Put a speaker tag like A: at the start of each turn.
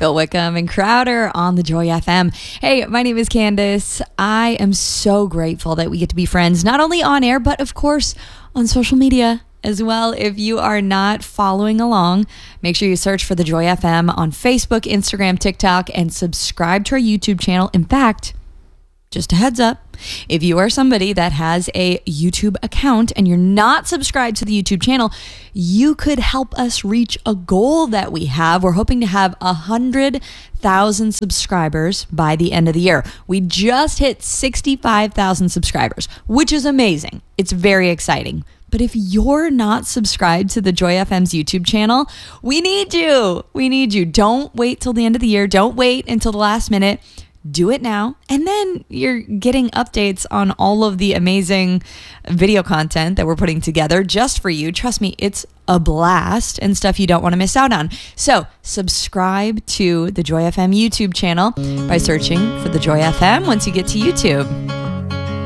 A: Phil Wickham and Crowder on the Joy FM. Hey, my name is Candace. I am so grateful that we get to be friends, not only on air, but of course on social media as well. If you are not following along, make sure you search for the Joy FM on Facebook, Instagram, TikTok, and subscribe to our YouTube channel. In fact, just a heads up, if you are somebody that has a YouTube account and you're not subscribed to the YouTube channel, you could help us reach a goal that we have. We're hoping to have 100,000 subscribers by the end of the year. We just hit 65,000 subscribers, which is amazing. It's very exciting. But if you're not subscribed to the Joy FM's YouTube channel, we need you. We need you. Don't wait till the end of the year. Don't wait until the last minute. Do it now. And then you're getting updates on all of the amazing video content that we're putting together just for you. Trust me, it's a blast and stuff you don't want to miss out on. So subscribe to the Joy FM YouTube channel by searching for the Joy FM once you get to YouTube.